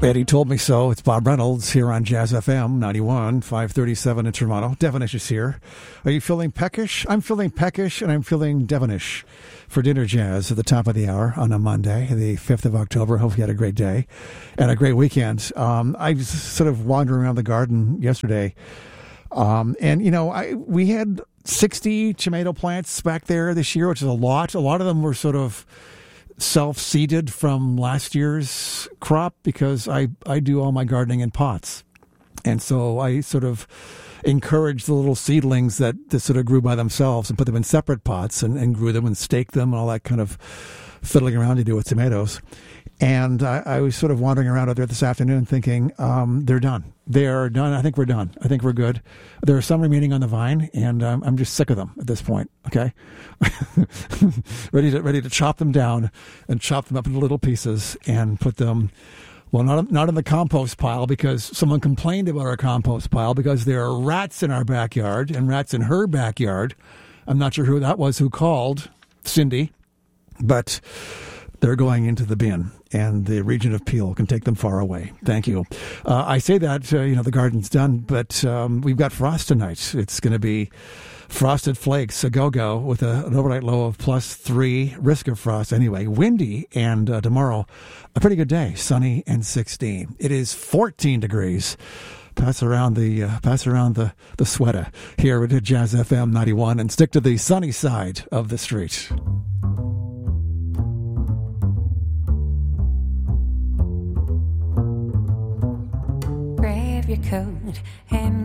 Eddie told me so. It's Bob Reynolds here on Jazz FM 91, 537 in Toronto. Devonish is here. Are you feeling peckish? I'm feeling peckish, and I'm feeling Devonish for Dinner Jazz at the top of the hour on a Monday, the 5th of October. Hope you had a great day and a great weekend. I was sort of wandering around the garden yesterday, and, you know, we had 60 tomato plants back there this year, which is a lot. A lot of them were sort of self-seeded from last year's crop because I do all my gardening in pots. And so I sort of encouraged the little seedlings that sort of grew by themselves and put them in separate pots and grew them and staked them and all that kind of fiddling around you do with tomatoes. And I was sort of wandering around out there this afternoon thinking, they're done. They are done. I think we're done. I think we're good. There are some remaining on the vine, and I'm just sick of them at this point, okay? ready to chop them down and chop them up into little pieces and put them, well, not in the compost pile because someone complained about our compost pile because there are rats in our backyard and rats in her backyard. I'm not sure who that was who called, Cindy, but they're going into the bin, and the region of Peel can take them far away. Thank you. I say that, the garden's done, but we've got frost tonight. It's going to be frosted flakes, a go-go, with an overnight low of +3, risk of frost anyway. Windy, and tomorrow, a pretty good day, sunny and 16. It is 14 degrees. Pass around the sweater here at Jazz FM 91 and stick to the sunny side of the street. Grab your coat and